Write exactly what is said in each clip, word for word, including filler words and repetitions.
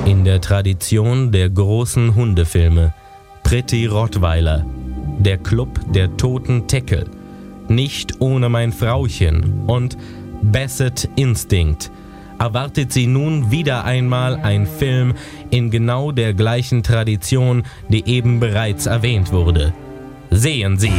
In der Tradition der großen Hundefilme Pretty Rottweiler, der Club der toten Teckel, Nicht ohne mein Frauchen und Basset Instinct erwartet sie nun wieder einmal ein Film in genau der gleichen Tradition, die eben bereits erwähnt wurde. Sehen Sie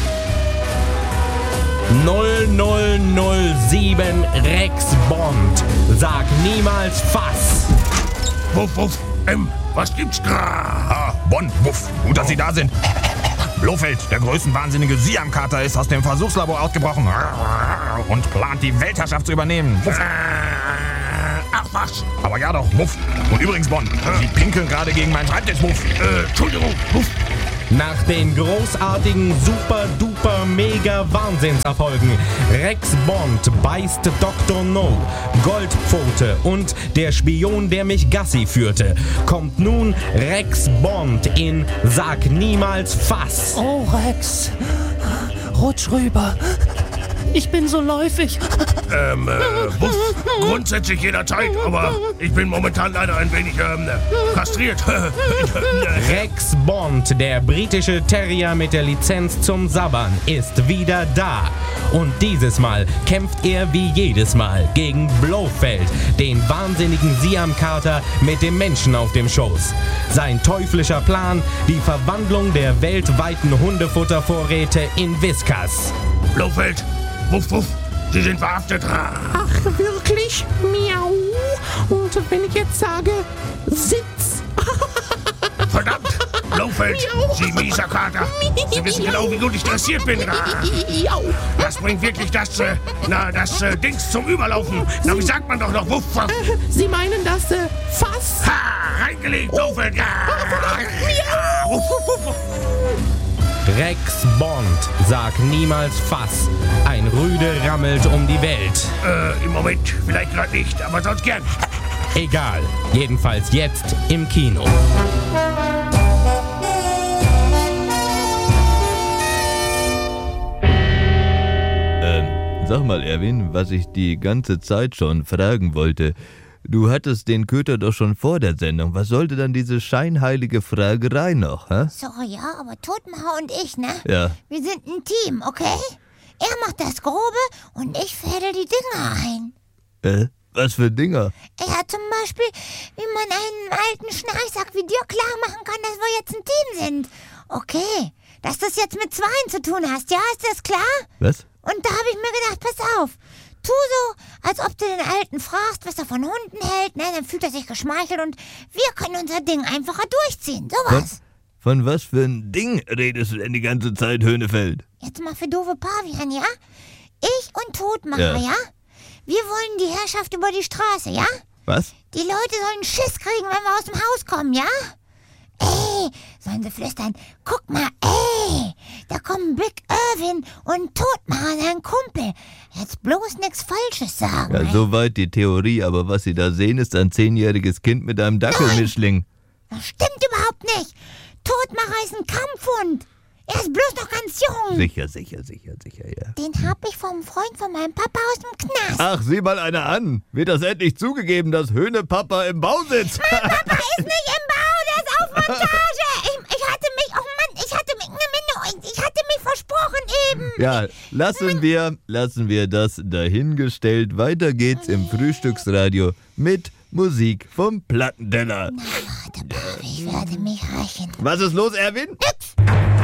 null null null sieben Rex Bond. Sag niemals Fass. Wuff, wuff, ähm, was gibt's da? Ah, Bond, wuff, gut, dass Sie da sind. Blofeld, der größenwahnsinnige Siamkater, ist aus dem Versuchslabor ausgebrochen und plant, die Weltherrschaft zu übernehmen. Wuff. Ach was? Aber ja doch, wuff. Und übrigens, Bond, Sie pinkeln gerade gegen meinen Schreibtisch, wuff. Äh, Entschuldigung, wuff. Nach den großartigen Super-Duper-Mega-Wahnsinnserfolgen Rex Bond beißt Doktor No, Goldpfote und der Spion, der mich Gassi führte, kommt nun Rex Bond in Sag niemals Fass. Oh, Rex, rutsch rüber. Ich bin so läufig. Ähm, äh, wuff, grundsätzlich jederzeit, aber ich bin momentan leider ein wenig, ähm, kastriert. Rex Bond, der britische Terrier mit der Lizenz zum Sabbern, ist wieder da. Und dieses Mal kämpft er wie jedes Mal gegen Blofeld, den wahnsinnigen Siamkater mit dem Menschen auf dem Schoß. Sein teuflischer Plan, die Verwandlung der weltweiten Hundefuttervorräte in Whiskas. Blofeld, wuff, wuff, Sie sind verhaftet. Ach, wirklich? Miau. Und wenn ich jetzt sage, Sitz. Verdammt, Blofeld, Sie mieser Kater. Sie wissen genau, wie gut ich dressiert bin. Das bringt wirklich das, äh, na, das äh, Dings zum Überlaufen. Na, wie sagt man doch noch, wuff, wuff. Sie meinen das äh, Fass? Ha, reingelegt, Blofeld. Ja. Wuff, wuff, wuff. Rex Bond, sag niemals Fass. Ein Rüde rammelt um die Welt. Äh, im Moment vielleicht gerade nicht, aber sonst gern. Egal, jedenfalls jetzt im Kino. Ähm, sag mal, Erwin, was ich die ganze Zeit schon fragen wollte. Du hattest den Köter doch schon vor der Sendung. Was sollte dann diese scheinheilige Fragerei noch, hä? So, ja, aber Todmacher und ich, ne? Ja. Wir sind ein Team, okay? Er macht das Grobe und ich fädel die Dinger ein. Äh, was für Dinger? Ja, zum Beispiel, wie man einen alten Schnarchsack wie dir klar machen kann, dass wir jetzt ein Team sind. Okay, dass du es jetzt mit Zweien zu tun hast, ja? Ist das klar? Was? Und da habe ich mir gedacht, pass auf. Tu so, als ob du den Alten fragst, was er von Hunden hält, ne? Dann fühlt er sich geschmeichelt und wir können unser Ding einfacher durchziehen. Sowas. Von, von was für ein Ding redest du denn die ganze Zeit, Höhnefeld? Jetzt mal für doofe Pavian, ja? Ich und Todmacher, ja? Ja. Wir wollen die Herrschaft über die Straße, ja? Was? Die Leute sollen Schiss kriegen, wenn wir aus dem Haus kommen, ja? Ey, sollen sie flüstern, guck mal, ey, da kommen Big Irwin und Todmacher, sein Kumpel. Jetzt bloß nichts Falsches sagen. Ja, ey. soweit die Theorie, aber was sie da sehen, ist ein zehnjähriges Kind mit einem Dackelmischling. Das stimmt überhaupt nicht. Todmacher ist ein Kampfhund. Er ist bloß noch ganz jung. Sicher, sicher, sicher, sicher, ja. Den hab ich vom Freund von meinem Papa aus dem Knast. Ach, sieh mal einer an. Wird das endlich zugegeben, dass Höhnepapa im Bau sitzt? Mein Papa ist nicht im Bau, der ist auf Montage. Ich, ich hatte mich, oh Mann, ich hatte mich, ich hatte mich versprochen eben. Ja, lassen wir, lassen wir das dahingestellt. Weiter geht's im Frühstücksradio mit Musik vom Plattenteller. Na, warte, Papi, ich werde mich rächen. Was ist los, Erwin? Nix.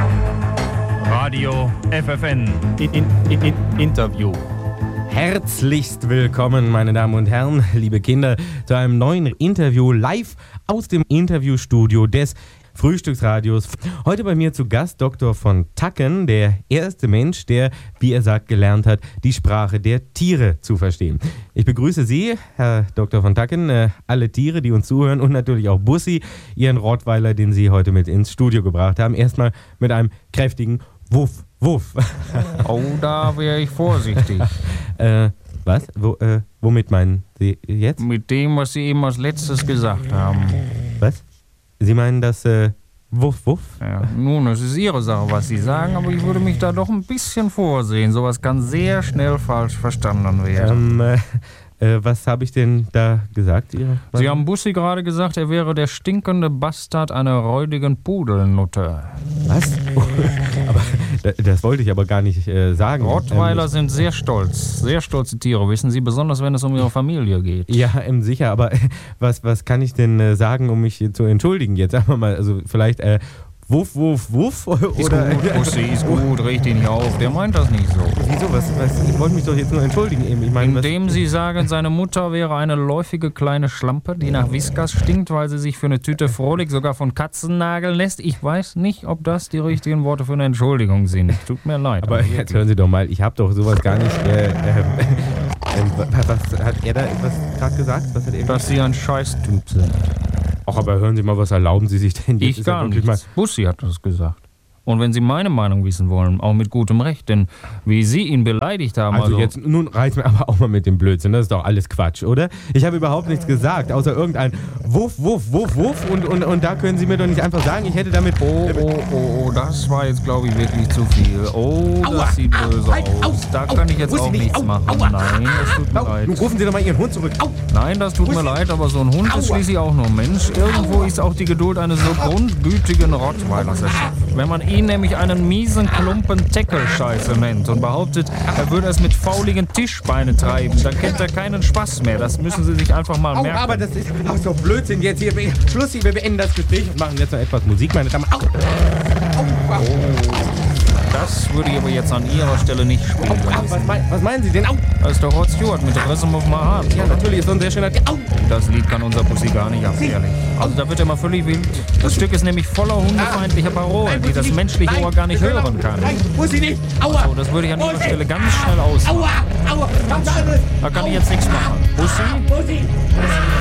Radio F F N in, in, in, in, Interview. Herzlichst willkommen, meine Damen und Herren, liebe Kinder, zu einem neuen Interview live aus dem Interviewstudio des Frühstücksradios. Heute bei mir zu Gast Doktor von Tacken, der erste Mensch, der, wie er sagt, gelernt hat, die Sprache der Tiere zu verstehen. Ich begrüße Sie, Herr Doktor von Tacken, äh, alle Tiere, die uns zuhören und natürlich auch Bussi, Ihren Rottweiler, den Sie heute mit ins Studio gebracht haben. Erstmal mit einem kräftigen Wuff, Wuff. Oh, da wäre ich vorsichtig. äh, was? Wo, äh, womit meinen Sie jetzt? Mit dem, was Sie eben als letztes gesagt haben. Was? Sie meinen das, äh, Wuff, Wuff? Ja, nun, es ist Ihre Sache, was Sie sagen, aber ich würde mich da doch ein bisschen vorsehen. Sowas kann sehr schnell falsch verstanden werden. Ähm, äh, Äh, was habe ich denn da gesagt? Ihre Sie haben Bussi gerade gesagt, er wäre der stinkende Bastard einer räudigen Pudelnutte. Was? Oh, aber das wollte ich aber gar nicht äh, sagen. Rottweiler ähm, sind sehr stolz, sehr stolze Tiere, wissen Sie, besonders wenn es um ihre Familie geht. Ja, ähm, sicher, aber was, was kann ich denn äh, sagen, um mich zu entschuldigen? Jetzt sagen wir mal, also vielleicht äh, Wuff, Wuff, Wuff? Ist Oder, gut, Bussi, ist gut, regt ihn nicht auf, der meint das nicht so. Wieso? Was, was, ich wollte mich doch jetzt nur entschuldigen eben. Ich meine, was, Indem Sie sagen, seine Mutter wäre eine läufige kleine Schlampe, die nach Whiskas stinkt, weil sie sich für eine Tüte Frohlich sogar von Katzen nageln lässt. Ich weiß nicht, ob das die richtigen Worte für eine Entschuldigung sind. Tut mir leid. aber jetzt hören Sie doch mal, ich habe doch sowas gar nicht... Äh, äh, äh, was, was hat er da etwas gerade gesagt? Was hat er Dass Sie ein Scheißtyp sind. Ach, aber hören Sie mal, was erlauben Sie sich denn jetzt? Ich Ist ja gar wirklich nichts. Bussi hat das gesagt. Und wenn Sie meine Meinung wissen wollen, auch mit gutem Recht, denn wie Sie ihn beleidigt haben... Also, Also, jetzt, nun reizt mir aber auch mal mit dem Blödsinn, das ist doch alles Quatsch, oder? Ich habe überhaupt nichts gesagt, außer irgendein Wuff, Wuff, Wuff, Wuff und, und, und da können Sie mir doch nicht einfach sagen, ich hätte damit... Oh, oh, oh, oh, das war jetzt, glaube ich, wirklich zu viel. Oh, Aua, das sieht böse halt, au, aus. Da au, kann ich jetzt Bussi auch nicht, nichts au, machen. aua, Nein, das tut mir Au, leid. nun rufen Sie doch mal Ihren Hund zurück. Au. Nein, das tut mir Bussi. leid, aber so ein Hund ist Aua. schließlich auch nur Mensch. Irgendwo ist auch die Geduld eines so grundgütigen Rottweilers erschöpft. Wenn man ihn nämlich einen miesen Klumpen Tackle-Scheiße nennt und behauptet, er würde es mit fauligen Tischbeinen treiben, dann kennt er keinen Spaß mehr. Das müssen Sie sich einfach mal Au, merken. aber das ist ach so Blödsinn jetzt hier. Schluss, wir beenden das Gespräch und machen jetzt noch etwas Musik, meine Damen. Au. Au, au. Das würde ich aber jetzt an Ihrer Stelle nicht spielen. Au, was, mein, was meinen Sie denn? Au. Das ist doch Rod Stewart mit Rhythm of My Heart. Ja, natürlich, ist so ein sehr schöner... Au. Das Lied kann unser Pussy gar nicht ab, ehrlich. Also da wird er mal völlig wild. Das Stück ist nämlich voller hundefeindlicher Parolen, die das menschliche Ohr gar nicht hören kann. Nein, muss ich nicht. Aua. So, das würde ich an Ihrer Stelle ganz schnell aus. Aua, aua. Da kann ich jetzt nichts machen. Pussy? Bussi.